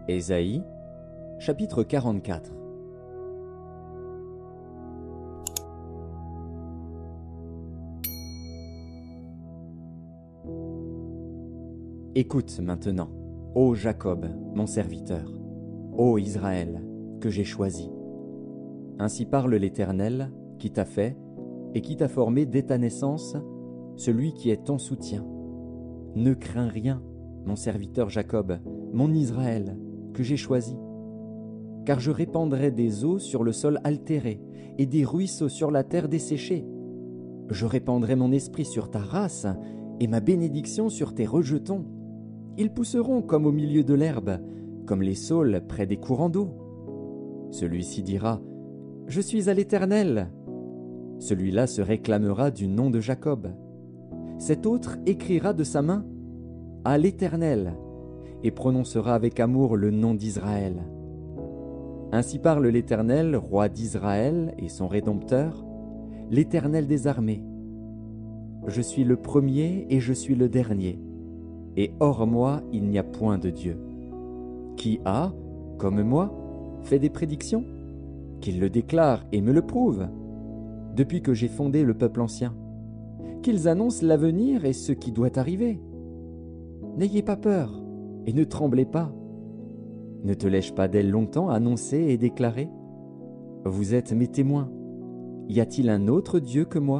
Ésaïe, chapitre 44. Écoute maintenant, ô Jacob, mon serviteur, ô Israël, que j'ai choisi. Ainsi parle l'Éternel, qui t'a fait et qui t'a formé dès ta naissance, celui qui est ton soutien. Ne crains rien, mon serviteur Jacob, mon Israël, que j'ai choisi. Car je répandrai des eaux sur le sol altéré et des ruisseaux sur la terre desséchée. Je répandrai mon esprit sur ta race et ma bénédiction sur tes rejetons. Ils pousseront comme au milieu de l'herbe, comme les saules près des courants d'eau. Celui-ci dira : Je suis à l'Éternel. Celui-là se réclamera du nom de Jacob. Cet autre écrira de sa main : À l'Éternel, et prononcera avec amour le nom d'Israël. Ainsi parle l'Éternel, roi d'Israël et son Rédempteur, l'Éternel des armées. Je suis le premier et je suis le dernier, et hors moi il n'y a point de Dieu. Qui a, comme moi, fait des prédictions ? Qu'il le déclare et me le prouve, depuis que j'ai fondé le peuple ancien. Qu'ils annoncent l'avenir et ce qui doit arriver. N'ayez pas peur et ne tremblez pas. Ne te l'ai-je pas dès longtemps annoncé et déclaré ? Vous êtes mes témoins. Y a-t-il un autre Dieu que moi ?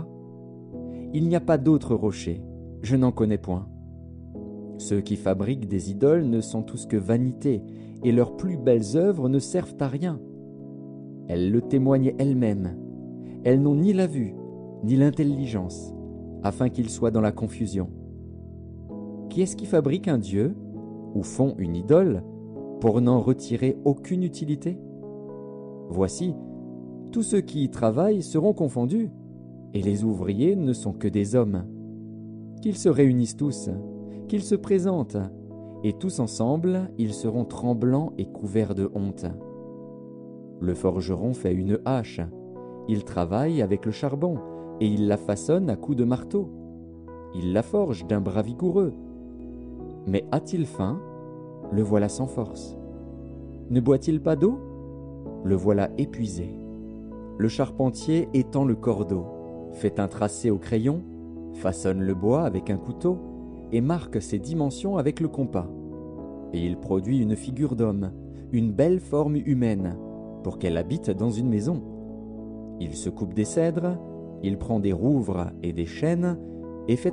Il n'y a pas d'autre rocher, je n'en connais point. Ceux qui fabriquent des idoles ne sont tous que vanité, et leurs plus belles œuvres ne servent à rien. Elles le témoignent elles-mêmes. Elles n'ont ni la vue, ni l'intelligence, afin qu'ils soient dans la confusion. Qui est-ce qui fabrique un Dieu, ou font une idole, pour n'en retirer aucune utilité ? Voici, tous ceux qui y travaillent seront confondus, et les ouvriers ne sont que des hommes. Qu'ils se réunissent tous, qu'ils se présentent, et tous ensemble, ils seront tremblants et couverts de honte. Le forgeron fait une hache, il travaille avec le charbon, et il la façonne à coups de marteau. Il la forge d'un bras vigoureux. Mais a-t-il faim ? Le voilà sans force. Ne boit-il pas d'eau ? Le voilà épuisé. Le charpentier étend le cordeau, fait un tracé au crayon, façonne le bois avec un couteau et marque ses dimensions avec le compas. Et il produit une figure d'homme, une belle forme humaine, pour qu'elle habite dans une maison. Il se coupe des cèdres, il prend des rouvres et des chênes et fait